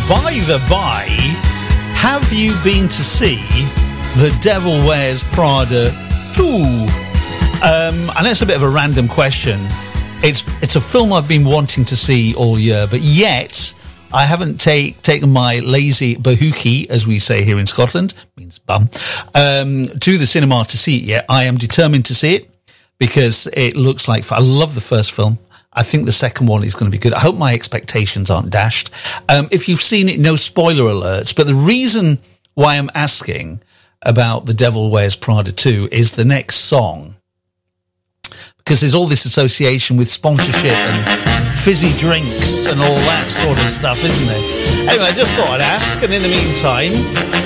By the by, have you been to see The Devil Wears Prada 2? I know it's a bit of a random question. It's a film I've been wanting to see all year, but yet I haven't taken my lazy bahookie, as we say here in Scotland, means bum, to the cinema to see it yet. I am determined to see it because it looks like I love the first film. I think the second one is going to be good. I hope my expectations aren't dashed. If you've seen it, no spoiler alerts. But the reason why I'm asking about The Devil Wears Prada 2 is the next song. Because there's all this association with sponsorship and fizzy drinks and all that sort of stuff, isn't there? Anyway, I just thought I'd ask. And in the meantime,